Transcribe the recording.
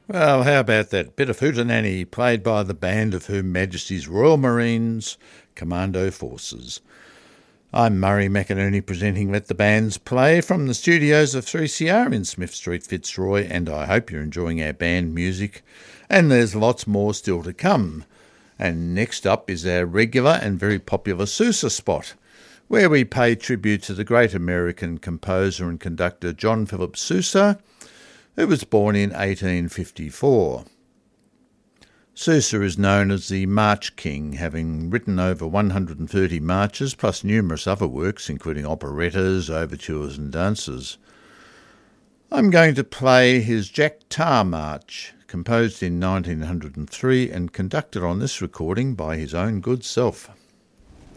Well, how about that bit of hootenanny played by the band of Her Majesty's Royal Marines Commando Forces? I'm Murray McInerney presenting Let the Bands Play from the studios of 3CR in Smith Street, Fitzroy, and I hope you're enjoying our band music. And there's lots more still to come. And next up is our regular and very popular Sousa spot, where we pay tribute to the great American composer and conductor John Philip Sousa, who was born in 1854. Sousa is known as the March King, having written over 130 marches plus numerous other works, including operettas, overtures and dances. I'm going to play his Jack Tar March, composed in 1903 and conducted on this recording by his own good self.